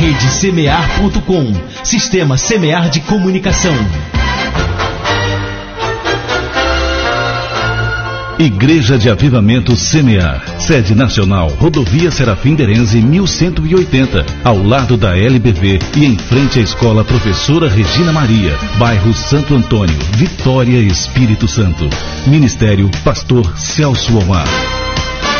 redesemear.com, Sistema Semear de Comunicação. Igreja de Avivamento Semear, sede nacional, Rodovia Serafim Derenze 1180, ao lado da LBV e em frente à Escola Professora Regina Maria, bairro Santo Antônio, Vitória, Espírito Santo. Ministério Pastor Celso Omar.